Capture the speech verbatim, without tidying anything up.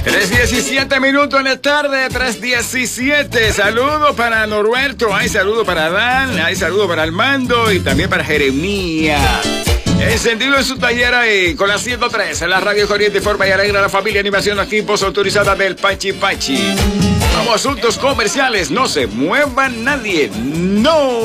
tres diecisiete minutos en la tarde, tres diecisiete. Saludos para Norberto, hay saludo para Dan, hay saludo para Armando y también para Jeremías. Encendido en su taller ahí, con la ciento tres, en la radio corriente, forma y alegra a la familia. Animación aquí, post autorizada del Pachi Pachi. Vamos a asuntos comerciales, no se muevan nadie, no.